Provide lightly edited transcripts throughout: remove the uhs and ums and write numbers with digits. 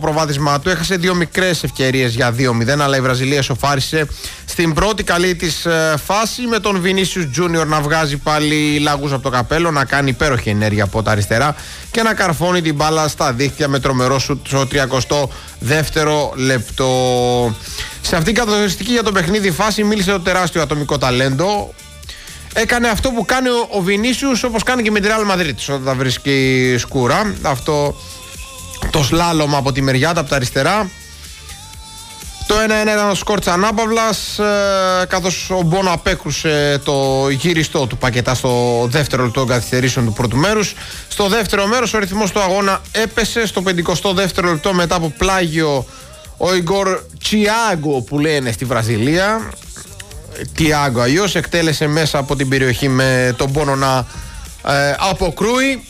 προβάδισμά του. Έχασε δύο μικρές ευκαιρίες για 2-0, αλλά η Βραζιλία σοφάρισε στην πρώτη καλή της φάση, με τον Βινίσιους Τζούνιορ να βγάζει πάλι λαγούς από το καπέλο, να κάνει υπέροχη ενέργεια από τα αριστερά και να καρφώνει την μπάλα στα δίχτυα με τρομερό σουτ στο 32ο λεπτό. Σε αυτήν την καθοριστική για το παιχνίδι φάση μίλησε το τεράστιο ατομικό ταλέντο. Έκανε αυτό που κάνει ο Βινίσιους, όπως κάνει και με τη Ρεάλ Μαδρίτης όταν τα βρίσκει σκούρα. Αυτό το σλάλωμα από τη μεριά από τα αριστερά. Το 1-1 ήταν ο σκορ της ανάπαυλας, καθώς ο Μπόνο απέκρουσε το γύριστό του πακετά στο δεύτερο λεπτό καθυστερήσεων του πρώτου μέρους. Στο δεύτερο μέρος ο ρυθμός του αγώνα έπεσε. Στο 52ο λεπτό, μετά από πλάγιο, ο Ιγκόρ Τσιάγκο που λένε στη Βραζιλία, Τιάγκο αλλιώς, εκτέλεσε μέσα από την περιοχή με τον Μπόνο να αποκρούει.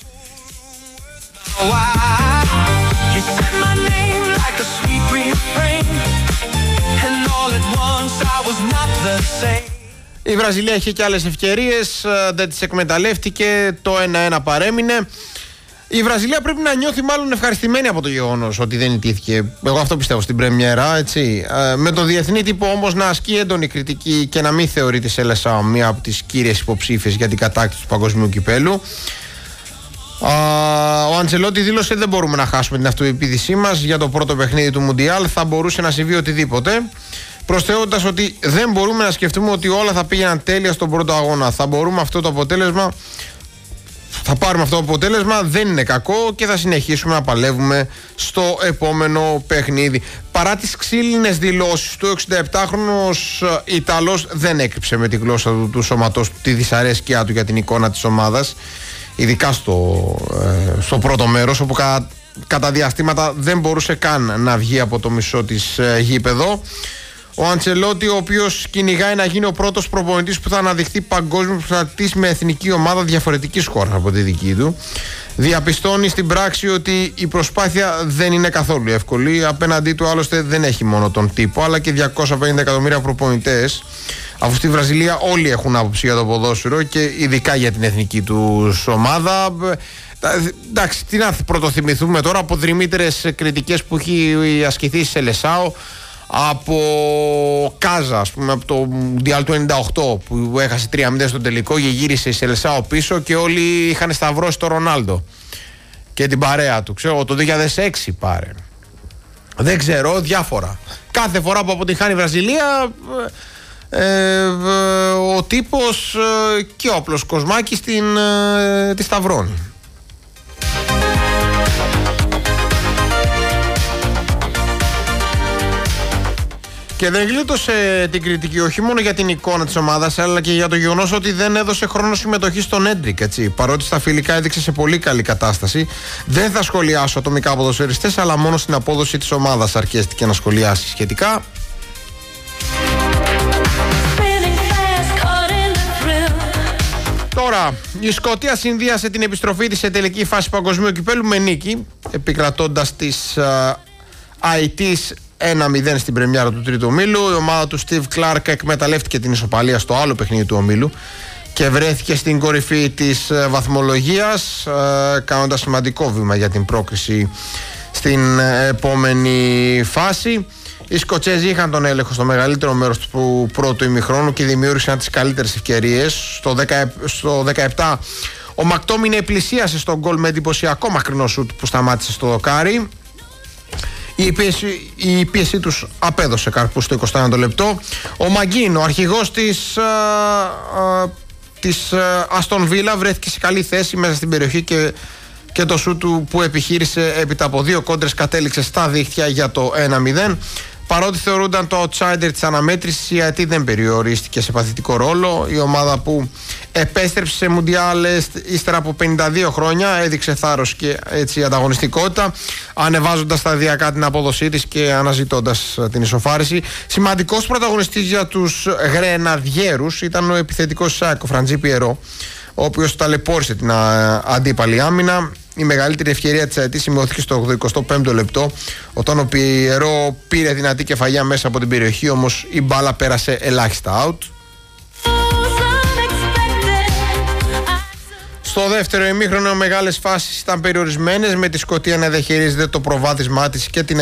Η Βραζιλία είχε και άλλες ευκαιρίες, δεν τις εκμεταλλεύτηκε, το 1-1 παρέμεινε. Η Βραζιλία πρέπει να νιώθει μάλλον ευχαριστημένη από το γεγονός ότι δεν ιτήθηκε. Εγώ αυτό πιστεύω στην πρεμιέρα, έτσι. Με το διεθνή τύπο όμως να ασκεί έντονη κριτική και να μην θεωρεί τη Σελεσάο μία από τις κύριες υποψήφιες για την κατάκτηση του παγκοσμίου κυπέλου. Ο Αντσελότη δήλωσε: δεν μπορούμε να χάσουμε την αυτοεπίδησή μας για το πρώτο παιχνίδι του Μουντιάλ. Θα μπορούσε να συμβεί οτιδήποτε. Προσθέτοντας ότι δεν μπορούμε να σκεφτούμε ότι όλα θα πήγαιναν τέλεια στον πρώτο αγώνα. Θα πάρουμε αυτό το αποτέλεσμα, δεν είναι κακό και θα συνεχίσουμε να παλεύουμε στο επόμενο παιχνίδι. Παρά τις ξύλινες δηλώσεις του, 67χρονος Ιταλός δεν έκρυψε με τη γλώσσα του σώματός του τη δυσαρέσκειά του για την εικόνα της ομάδας, ειδικά στο πρώτο μέρος, όπου κατά διαστήματα δεν μπορούσε καν να βγει από το μισό της γήπεδο. Ο Αντσελότη, ο οποίος κυνηγάει να γίνει ο πρώτος προπονητής που θα αναδειχθεί παγκόσμιος πρωταθλητής με εθνική ομάδα διαφορετικής χώρας από τη δική του, διαπιστώνει στην πράξη ότι η προσπάθεια δεν είναι καθόλου εύκολη. Απέναντί του άλλωστε δεν έχει μόνο τον τύπο, αλλά και 250 εκατομμύρια προπονητές, αφού στη Βραζιλία όλοι έχουν άποψη για το ποδόσφαιρο και ειδικά για την εθνική τους ομάδα. Εντάξει, τι να πρωτοθυμηθούμε τώρα από δρυμύτερες κριτικές που έχει ασκηθεί η Σελεσάο, από Κάζα, ας πούμε, από το Μουντιάλ του 98 που έχασε 3-0 στο τελικό και γύρισε η Σελεσάο πίσω και όλοι είχαν σταυρώσει τον Ρονάλντο και την παρέα του. Ξέρω, το 2006 πάρε. Δεν ξέρω, διάφορα. Κάθε φορά που αποτυχάνει η Βραζιλία, ο τύπος και ο απλός Κοσμάκης τη σταυρώνει. Και δεν γλίτωσε την κριτική όχι μόνο για την εικόνα της ομάδας, αλλά και για το γεγονός ότι δεν έδωσε χρόνο συμμετοχή στον Έντρικ, έτσι. Παρότι στα φιλικά έδειξε σε πολύ καλή κατάσταση. Δεν θα σχολιάσω ατομικά ποδοσφαιριστές, αλλά μόνο στην απόδοση της ομάδας αρκέστηκε να σχολιάσει σχετικά. Τώρα, η Σκωτία συνδύασε την επιστροφή της σε τελική φάση παγκοσμίου κυπέλου με νίκη, επικρατώντας τις ΑΕΤΙΣ 1-0 στην πρεμιέρα του τρίτου ομίλου. Η ομάδα του Steve Clark εκμεταλλεύτηκε την ισοπαλία στο άλλο παιχνίδι του ομίλου και βρέθηκε στην κορυφή της βαθμολογίας, κάνοντας σημαντικό βήμα για την πρόκριση στην επόμενη φάση. Οι Σκοτσέζοι είχαν τον έλεγχο στο μεγαλύτερο μέρος του πρώτου ημιχρόνου και δημιούργησαν τις καλύτερες ευκαιρίες. Στο 17 ο Μακτόμινε πλησίασε στον γκολ με εντυπωσιακό μακρινό σουτ που σταμάτησε στο δοκάρι. Η πίεση τους απέδωσε καρπούς στο 21ο λεπτό. Ο Μαγκίν, ο αρχηγός της Αστον Βίλα, βρέθηκε σε καλή θέση μέσα στην περιοχή και το σουτ του που επιχείρησε έπειτα από δύο κόντρες κατέληξε στα δίχτυα για το 1-0. Παρότι θεωρούνταν το outsider της αναμέτρησης, η ΑΕΤ δεν περιορίστηκε σε παθητικό ρόλο. Η ομάδα που επέστρεψε σε Μουντιάλες ύστερα από 52 χρόνια έδειξε θάρρος και έτσι ανταγωνιστικότητα, ανεβάζοντας σταδιακά την απόδοσή της και αναζητώντας την ισοφάριση. Σημαντικός πρωταγωνιστής για τους Γρεναδιέρους ήταν ο επιθετικός ΣΑΚ, ο Φραντζί Πιερό, ο οποίος ταλαιπώρησε την αντίπαλη άμυνα. Η μεγαλύτερη ευκαιρία της ΑΕΤ σημειώθηκε στο 85ο λεπτό, όταν ο Πιερό πήρε δυνατή κεφαλιά μέσα από την περιοχή, όμως η μπάλα πέρασε ελάχιστα out. Στο δεύτερο ημίχρονο μεγάλες φάσεις ήταν περιορισμένες, με τη Σκωτία να διαχειρίζεται το προβάδισμά της και την